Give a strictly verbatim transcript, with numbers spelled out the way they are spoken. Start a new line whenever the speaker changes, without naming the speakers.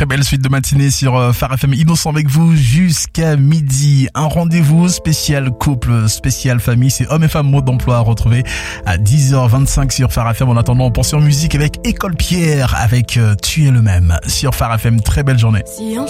très belle suite de matinée sur euh, Phare F M. Innocent avec vous jusqu'à midi. Un rendez-vous spécial couple, spécial famille. C'est hommes et femmes mode d'emploi à retrouver à dix heures vingt-cinq sur Phare F M. En attendant, on pense en musique avec École Pierre avec euh, Tu es le même sur Phare F M. Très belle journée.
Si un